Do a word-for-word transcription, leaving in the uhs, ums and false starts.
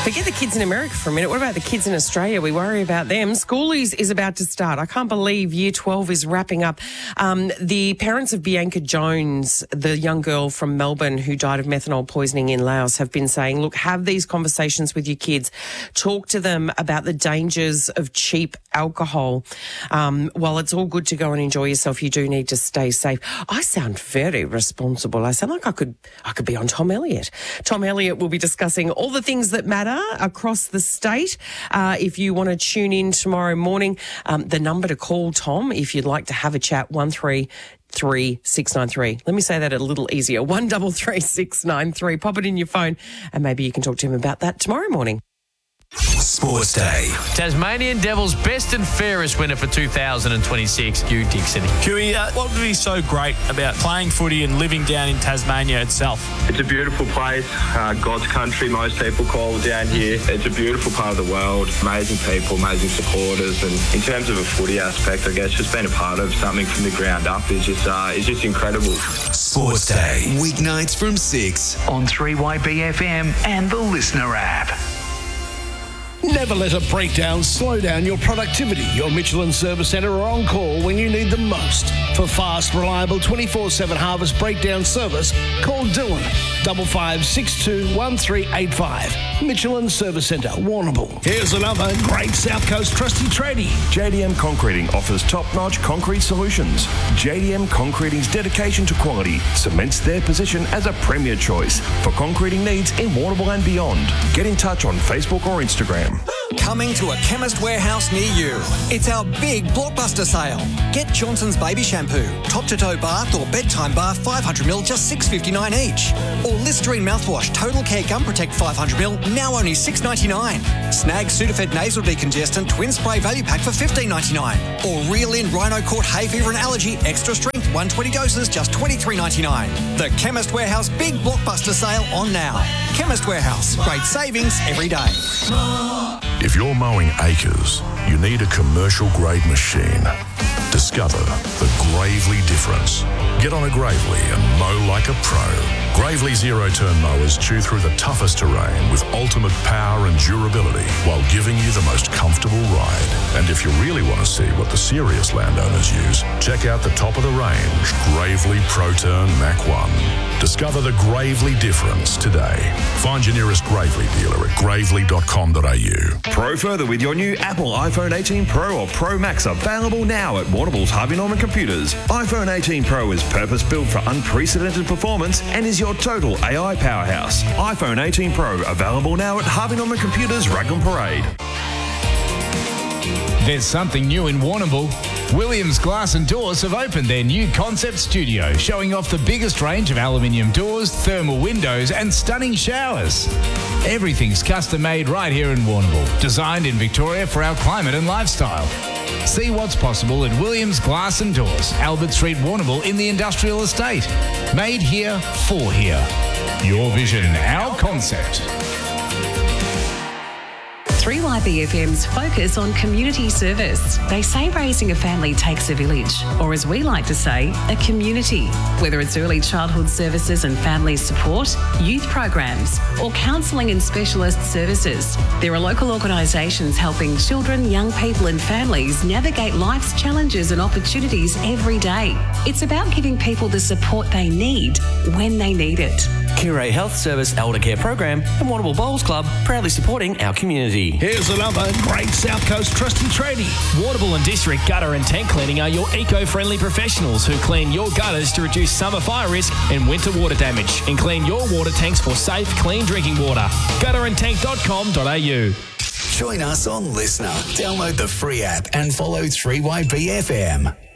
Forget the kids in America for a minute. What about the kids in Australia? We worry about them. Schoolies is about to start. I can't believe Year twelve is wrapping up. Um, the parents of Bianca Jones, the young girl from Melbourne who died of methanol poisoning in Laos, have been saying, look, have these conversations with your kids. Talk to them about the dangers of cheap alcohol. Um, while it's all good to go and enjoy yourself, you do need to stay safe. I sound very responsible. I sound like I could, I could be on Tom Elliott. Tom Elliott will be discussing all the things that matter across the state. Uh, if you want to tune in tomorrow morning, um, the number to call Tom if you'd like to have a chat, one three three six nine three. Let me say that a little easier, one three three six nine three. Pop it in your phone and maybe you can talk to him about that tomorrow morning. Sports Day. Tasmanian Devils best and fairest winner for two thousand twenty-six, Hugh Dixon. Huey, uh, what would be so great about playing footy and living down in Tasmania itself? It's a beautiful place, uh, God's country, most people call down here. It's a beautiful part of the world, amazing people, amazing supporters, and in terms of a footy aspect, I guess just being a part of something from the ground up is just uh, is just incredible. Sports Day, weeknights from six on three Y B F M and the Listener app. Never let a breakdown slow down your productivity. Your Michelin Service Centre are on call when you need them most. For fast, reliable twenty-four seven Harvest breakdown service, call Dylan, five five six two one three eight five. Michelin Service Centre, Warrnambool. Here's another great South Coast trusty tradie. J D M Concreting offers top-notch concrete solutions. J D M Concreting's dedication to quality cements their position as a premier choice for concreting needs in Warrnambool and beyond. Get in touch on Facebook or Instagram. Coming to a Chemist Warehouse near you. It's our big blockbuster sale. Get Johnson's Baby Shampoo, top-to-toe bath or bedtime bath five hundred milliliters, just six dollars fifty-nine each. Or Listerine mouthwash, Total Care Gum Protect five hundred milliliters, now only six dollars ninety-nine. Snag Sudafed Nasal Decongestant Twin Spray Value Pack for fifteen dollars ninety-nine. Or Reel In Rhino Court Hay Fever and Allergy Extra Strength one hundred twenty doses, just twenty-three dollars ninety-nine. The Chemist Warehouse big blockbuster sale on now. Chemist Warehouse, great savings every day. If you're mowing acres, you need a commercial-grade machine. Discover the Gravely difference. Get on a Gravely and mow like a pro. Gravely zero-turn mowers chew through the toughest terrain with ultimate power and durability while giving you the most comfortable ride. And if you really want to see what the serious landowners use, check out the top of the range Gravely ProTurn Mach one. Discover the Gravely difference today. Find your nearest Gravely dealer at gravely dot com dot a u. Pro further with your new Apple iPhone eighteen Pro or Pro Max available now at Warrnambool's Harvey Norman Computers. iPhone eighteen Pro is purpose-built for unprecedented performance and is your total A I powerhouse. iPhone eighteen Pro available now at Harvey Norman Computers, Raglan Parade. There's something new in Warrnambool. Williams Glass and Doors have opened their new concept studio, showing off the biggest range of aluminium doors, thermal windows and stunning showers. Everything's custom made right here in Warrnambool, designed in Victoria for our climate and lifestyle. See what's possible at Williams Glass and Doors, Albert Street, Warrnambool in the Industrial Estate. Made here for here. Your vision, our concept. three Y B F M's focus on community service. They say raising a family takes a village, or as we like to say, a community. Whether it's early childhood services and family support, youth programs, or counselling and specialist services, there are local organisations helping children, young people and families navigate life's challenges and opportunities every day. It's about giving people the support they need when they need it. Cure Health Service Elder Care Program and Warrnambool Bowls Club proudly supporting our community. Here's another great South Coast trusty tradie. Warrnambool and District Gutter and Tank Cleaning are your eco-friendly professionals who clean your gutters to reduce summer fire risk and winter water damage, and clean your water tanks for safe, clean drinking water. gutter and tank dot com dot a u. Join us on Listener. Download the free app and follow three Y B F M.